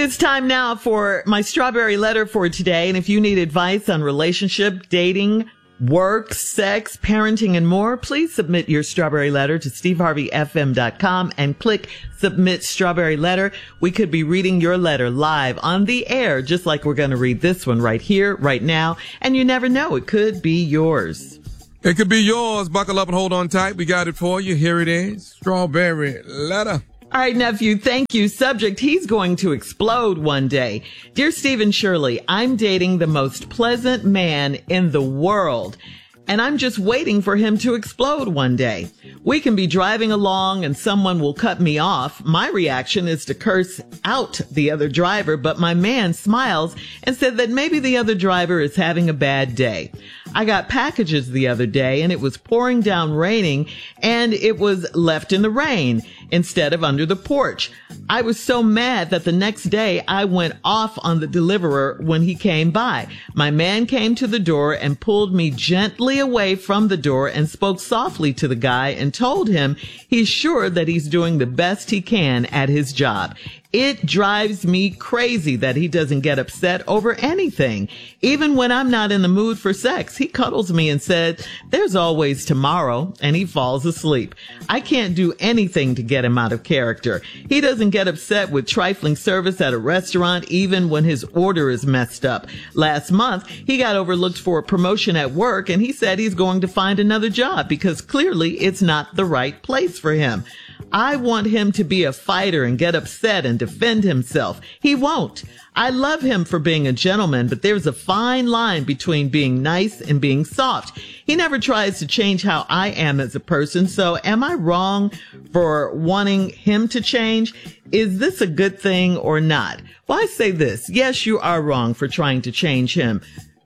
is time now for my strawberry letter for today. And if you need advice on relationship, dating, work, sex, parenting, and more, please submit your strawberry letter to steveharveyfm.com and click submit strawberry letter. We could be reading your letter live on the air, just like we're going to read this one right here, right now. And you never know, it could be yours. It could be yours. Buckle up and hold on tight. We got it for you. Here it is. Strawberry letter. All right, nephew, thank you. Subject, he's going to explode one day. Dear Steve and Shirley, I'm dating the most pleasant man in the world, and I'm just waiting for him to explode one day. We can be driving along and someone will cut me off. My reaction is to curse out the other driver, but my man smiles and said that maybe the other driver is having a bad day. I got packages the other day and it was pouring down raining and it was left in the rain instead of under the porch. I was so mad that the next day I went off on the deliverer when he came by. My man came to the door and pulled me gently away from the door and spoke softly to the guy and told him he's sure that he's doing the best he can at his job. It drives me crazy that he doesn't get upset over anything. Even when I'm not in the mood for sex, he cuddles me and said, there's always tomorrow, and he falls asleep. I can't do anything to get him out of character. He doesn't get upset with trifling service at a restaurant, even when his order is messed up. Last month, he got overlooked for a promotion at work, and he said he's going to find another job because clearly it's not the right place for him. I want him to be a fighter and get upset and defend himself. He won't. I love him for being a gentleman, but there's a fine line between being nice and being soft. He never tries to change how I am as a person, so am I wrong for wanting him to change? Is this a good thing or not? Well, I say this. Yes, you are wrong for trying to change him.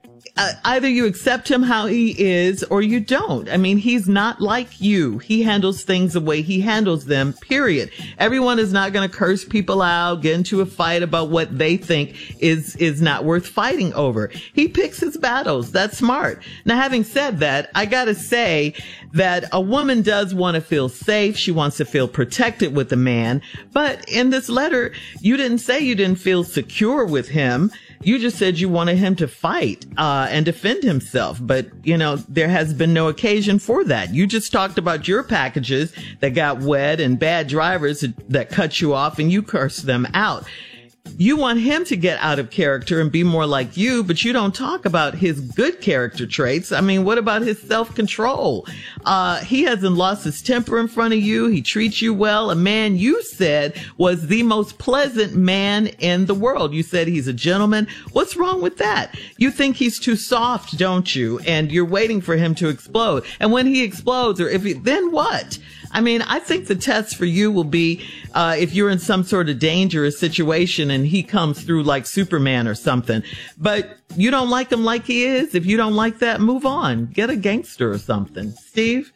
Either you accept him how he is or you don't. I mean, he's not like you. He handles things the way he handles them, period. Everyone is not going to curse people out, get into a fight about what they think is not worth fighting over. He picks his battles. That's smart. Now, having said that, I got to say that a woman does want to feel safe. She wants to feel protected with a man. But in this letter, you didn't say you didn't feel secure with him. You just said you wanted him to fight and defend himself. But, you know, there has been no occasion for that. You just talked about your packages that got wet and bad drivers that cut you off and you cursed them out. You want him to get out of character and be more like you, but you don't talk about his good character traits. I mean, what about his self-control? He hasn't lost his temper in front of you. He treats you well. A man you said was the most pleasant man in the world. You said he's a gentleman. What's wrong with that? You think he's too soft, don't you? And you're waiting for him to explode. And when he explodes, or if he, then what? I mean, I think the test for you will be if you're in some sort of dangerous situation and he comes through like Superman or something. But you don't like him like he is. If you don't like that, move on. Get a gangster or something. Steve?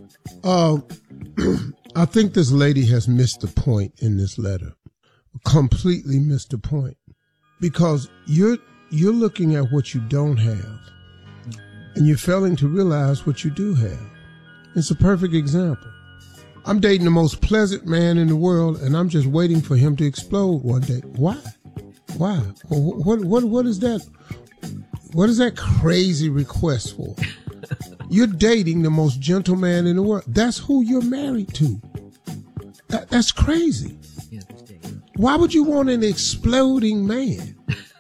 I think this lady has missed the point in this letter. Completely missed the point. Because you're looking at what you don't have. And you're failing to realize what you do have. It's a perfect example. I'm dating the most pleasant man in the world, and I'm just waiting for him to explode one day. Why? Why? What is that? What is that crazy request for? You're dating the most gentle man in the world. That's who you're married to. That's crazy. Why would you want an exploding man?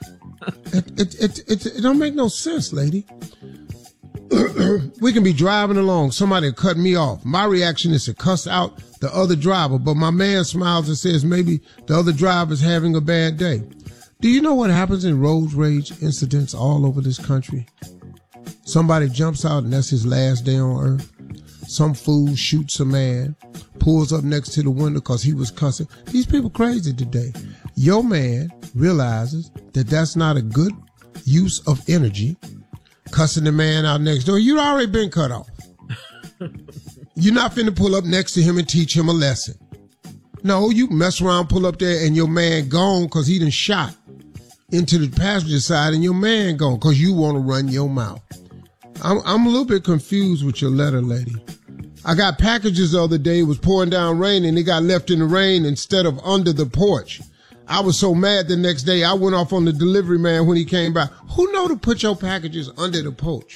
It don't make no sense, lady. We can be driving along. Somebody cut me off. My reaction is to cuss out the other driver, but my man smiles and says maybe the other driver is having a bad day. Do you know what happens in road rage incidents all over this country? Somebody jumps out and that's his last day on earth. Some fool shoots a man, pulls up next to the window because he was cussing. These people crazy today. Your man realizes that that's not a good use of energy. Cussing the man out next door. You'd already been cut off. You're not finna pull up next to him and teach him a lesson. No, you mess around, pull up there, and your man gone because he done shot into the passenger side, and your man gone because you want to run your mouth. I'm a little bit confused with your letter, lady. I got packages the other day. It was pouring down rain, and they got left in the rain instead of under the porch. I was so mad the next day, I went off on the delivery man when he came by. Who know to put your packages under the porch?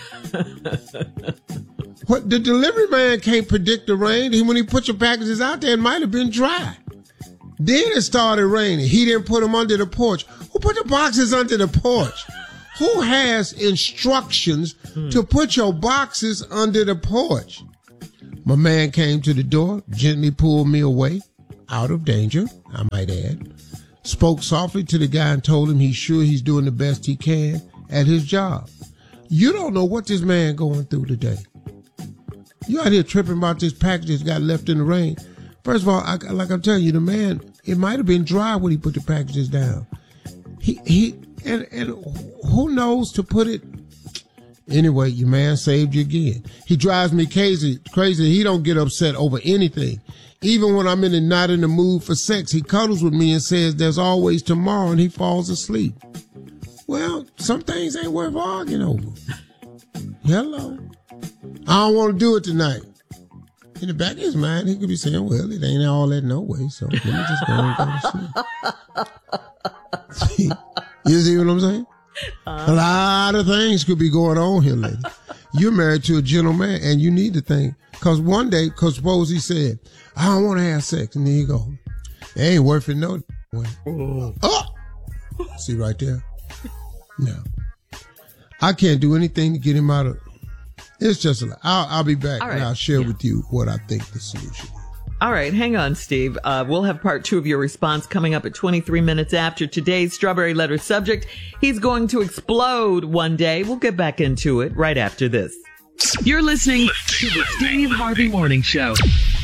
What, the delivery man can't predict the rain. When he put your packages out there, it might have been dry. Then it started raining. He didn't put them under the porch. Who put the boxes under the porch? Who has instructions to put your boxes under the porch? My man came to the door, gently pulled me away, out of danger, I might add. Spoke softly to the guy and told him he's sure he's doing the best he can at his job. You don't know what this man going through today. You out here tripping about this package that got left in the rain. First of all, like I'm telling you, the man, it might have been dry when he put the packages down. And who knows to put it. Anyway, your man saved you again. He drives me crazy. He don't get upset over anything. Even when I'm not in the mood for sex, he cuddles with me and says there's always tomorrow, and he falls asleep. Well, some things ain't worth arguing over. Hello. I don't want to do it tonight. In the back of his mind, he could be saying, well, it ain't all that no way, so let me just go and go to sleep. You see what I'm saying? A lot of things could be going on here, lady. You're married to a gentleman, and you need to think. Because one day, suppose he said, I don't want to have sex, and then you go, it ain't worth it no way. Oh! See right there? No. I can't do anything to get him out of. It's just a lot. I'll be back and I'll share with you what I think the solution is. All right, hang on, Steve. We'll have part 2 of your response coming up at 23 minutes after today's Strawberry Letter subject. He's going to explode one day. We'll get back into it right after this. You're listening to the Steve Harvey Morning Show.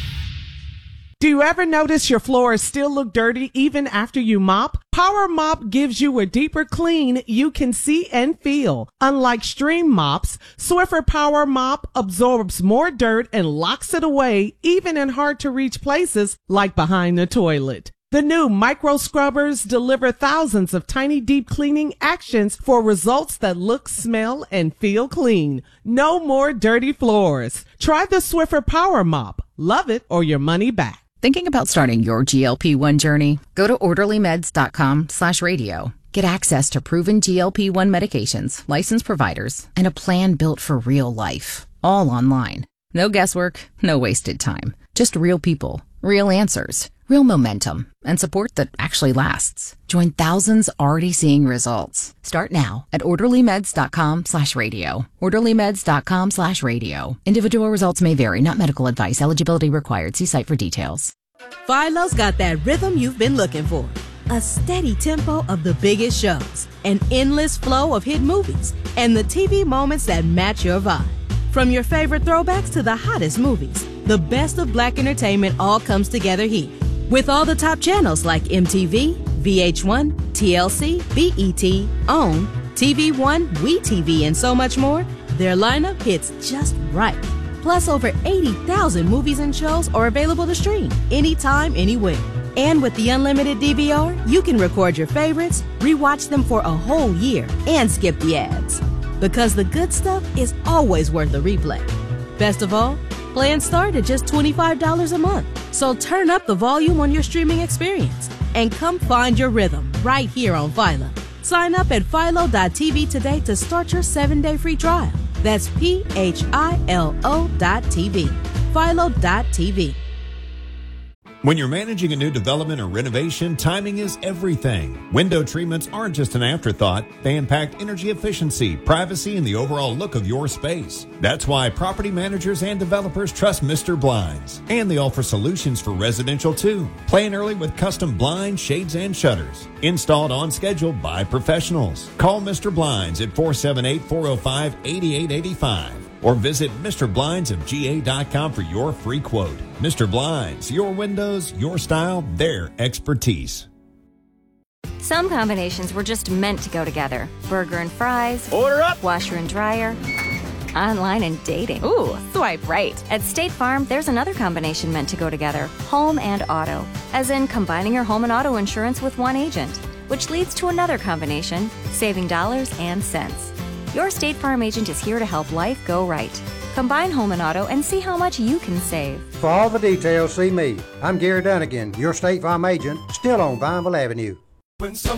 Do you ever notice your floors still look dirty even after you mop? Power Mop gives you a deeper clean you can see and feel. Unlike stream mops, Swiffer Power Mop absorbs more dirt and locks it away even in hard-to-reach places like behind the toilet. The new micro scrubbers deliver thousands of tiny deep cleaning actions for results that look, smell, and feel clean. No more dirty floors. Try the Swiffer Power Mop. Love it or your money back. Thinking about starting your GLP-1 journey? Go to orderlymeds.com/radio. Get access to proven GLP-1 medications, licensed providers, and a plan built for real life. All online. No guesswork, no wasted time. Just real people, real answers, real momentum, and support that actually lasts. Join thousands already seeing results. Start now at orderlymeds.com/radio. orderlymeds.com/radio. Individual results may vary, not medical advice. Eligibility required. See site for details. Philo's got that rhythm you've been looking for. A steady tempo of the biggest shows, an endless flow of hit movies, and the TV moments that match your vibe. From your favorite throwbacks to the hottest movies, the best of Black entertainment all comes together here. With all the top channels like MTV, VH1, TLC, BET, OWN, TV One, WeTV, and so much more, their lineup hits just right. Plus, over 80,000 movies and shows are available to stream anytime, anywhere. And with the unlimited DVR, you can record your favorites, rewatch them for a whole year, and skip the ads. Because the good stuff is always worth a replay. Best of all, plans start at just $25 a month. So turn up the volume on your streaming experience and come find your rhythm right here on Philo. Sign up at philo.tv today to start your 7-day free trial. That's PHILO.TV. Philo.tv. When you're managing a new development or renovation, timing is everything. Window treatments aren't just an afterthought. They impact energy efficiency, privacy, and the overall look of your space. That's why property managers and developers trust Mr. Blinds. And they offer solutions for residential too. Plan early with custom blinds, shades, and shutters. Installed on schedule by professionals. Call Mr. Blinds at 478-405-8885. Or visit MrBlindsofGA.com for your free quote. Mr. Blinds, your windows, your style, their expertise. Some combinations were just meant to go together. Burger and fries. Order up. Washer and dryer. Online and dating. Ooh, swipe right. At State Farm, there's another combination meant to go together. Home and auto. As in combining your home and auto insurance with one agent. Which leads to another combination, saving dollars and cents. Your State Farm agent is here to help life go right. Combine home and auto and see how much you can save. For all the details, see me. I'm Gary Dunnigan, your State Farm agent, still on Vineville Avenue. When someone